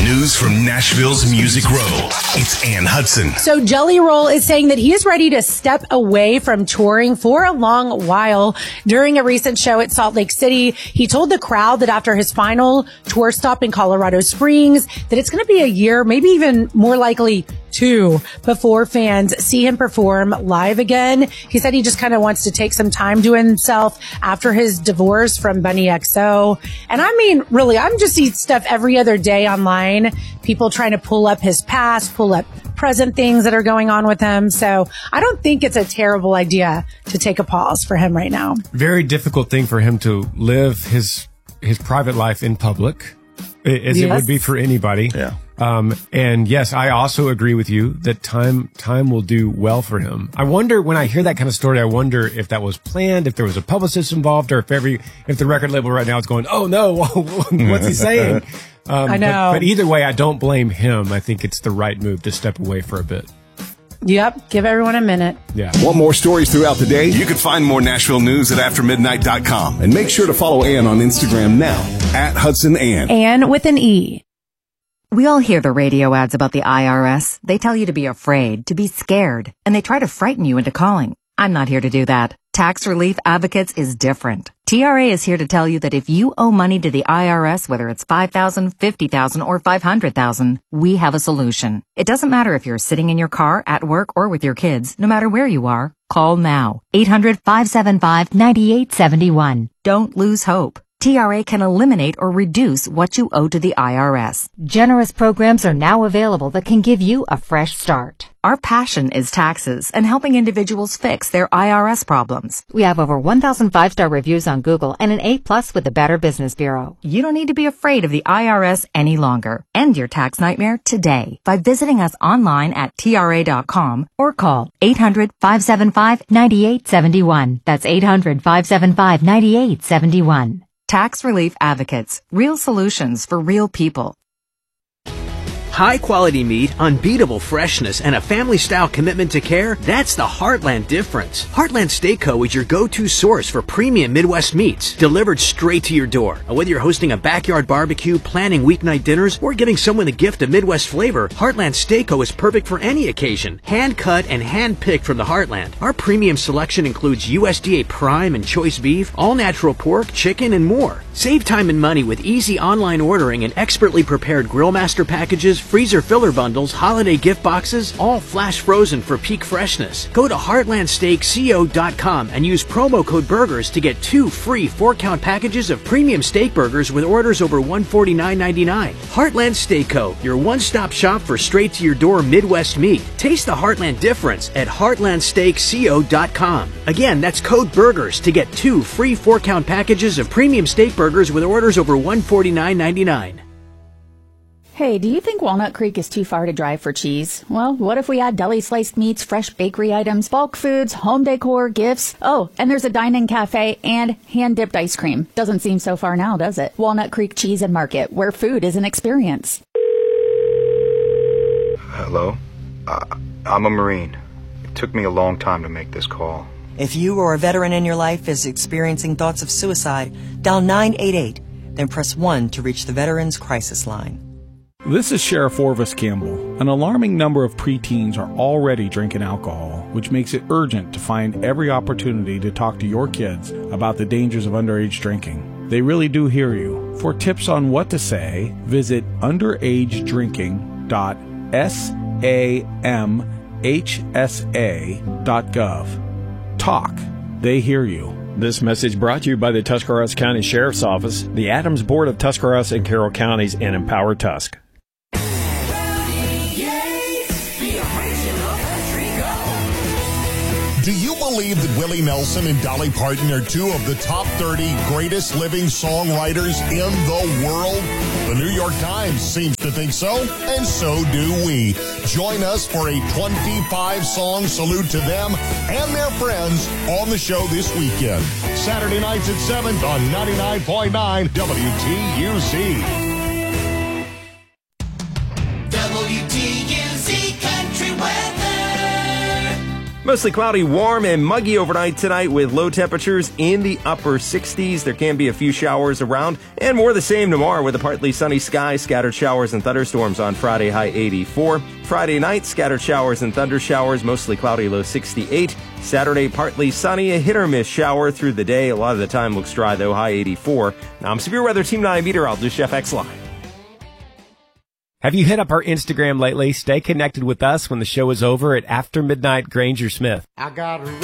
News from Nashville's Music Row. It's Ann Hudson. So Jelly Roll is saying that he is ready to step away from touring for a long while. During a recent show at Salt Lake City, he told the crowd that after his final tour stop in Colorado Springs, that it's going to be a year, maybe even more likely 2, before fans see him perform live again. He said he just kind of wants to take some time to himself after his divorce from Bunny XO. And I mean, really, I'm just seeing stuff every other day online. People trying to pull up his past, pull up present things that are going on with him. So I don't think it's a terrible idea to take a pause for him right now. Very difficult thing for him to live his private life in public, as it would be for anybody. Yeah. And yes, I also agree with you that time will do well for him. I wonder, when I hear that kind of story, I wonder if that was planned, if there was a publicist involved, or if the record label right now is going, oh no, what's he saying? I know. But either way, I don't blame him. I think it's the right move to step away for a bit. Yep. Give everyone a minute. Yeah. Want more stories throughout the day? You can find more Nashville news at aftermidnight.com. And make sure to follow Ann on Instagram now at Hudson Ann. Ann with an E. We all hear the radio ads about the IRS. They tell you to be afraid, to be scared, and they try to frighten you into calling. I'm not here to do that. Tax Relief Advocates is different. TRA is here to tell you that if you owe money to the IRS, whether it's $5,000, $50,000, or $500,000, we have a solution. It doesn't matter if you're sitting in your car, at work, or with your kids. No matter where you are, call now. 800-575-9871. Don't lose hope. TRA can eliminate or reduce what you owe to the IRS. Generous programs are now available that can give you a fresh start. Our passion is taxes and helping individuals fix their IRS problems. We have over 1,000 5-star reviews on Google and an A+ with the Better Business Bureau. You don't need to be afraid of the IRS any longer. End your tax nightmare today by visiting us online at TRA.com or call 800-575-9871. That's 800-575-9871. Tax Relief Advocates. Real solutions for real people. High-quality meat, unbeatable freshness, and a family-style commitment to care, that's the Heartland difference. Heartland Steak Co. is your go-to source for premium Midwest meats, delivered straight to your door. And whether you're hosting a backyard barbecue, planning weeknight dinners, or giving someone a gift of Midwest flavor, Heartland Steak Co. is perfect for any occasion. Hand-cut and hand-picked from the Heartland. Our premium selection includes USDA prime and choice beef, all-natural pork, chicken, and more. Save time and money with easy online ordering and expertly prepared Grill Master packages, freezer filler bundles, holiday gift boxes, all flash frozen for peak freshness. Go to heartlandsteakco.com and use promo code BURGERS to get 2 free 4-count packages of premium steak burgers with orders over $149.99. Heartland Steak Co., your one-stop shop for straight-to-your-door Midwest meat. Taste the Heartland difference at heartlandsteakco.com. Again, that's code BURGERS to get 2 free 4-count packages of premium steak burgers with orders over $149.99. Hey, do you think Walnut Creek is too far to drive for cheese? Well, what if we had deli sliced meats, fresh bakery items, bulk foods, home decor, gifts? Oh, and there's a dine-in cafe and hand-dipped ice cream. Doesn't seem so far now, does it? Walnut Creek Cheese and Market, where food is an experience. Hello? I'm a Marine. It took me a long time to make this call. If you or a veteran in your life is experiencing thoughts of suicide, dial 988, then press 1 to reach the Veterans Crisis Line. This is Sheriff Orvis Campbell. An alarming number of preteens are already drinking alcohol, which makes it urgent to find every opportunity to talk to your kids about the dangers of underage drinking. They really do hear you. For tips on what to say, visit underagedrinking.samhsa.gov. Talk. They hear you. This message brought to you by the Tuscarawas County Sheriff's Office, the Adams Board of Tuscarawas and Carroll Counties, and Empower Tusk. Do you believe that Willie Nelson and Dolly Parton are 2 of the top 30 greatest living songwriters in the world? The New York Times seems to think so, and so do we. Join us for a 25-song salute to them and their friends on the show this weekend. Saturday nights at 7 on 99.9 WTUC. WTUC Country Weather. Mostly cloudy, warm, and muggy overnight tonight with low temperatures in the upper 60s. There can be a few showers around, and more the same tomorrow with a partly sunny sky, scattered showers and thunderstorms on Friday, high 84. Friday night, scattered showers and thunder showers, mostly cloudy, low 68. Saturday, partly sunny, a hit-or-miss shower through the day. A lot of the time looks dry, though, high 84. Now, I'm Severe Weather Team 9 meteorologist Jeff Exline. Have you hit up our Instagram lately? Stay connected with us when the show is over at After Midnight Granger Smith. I got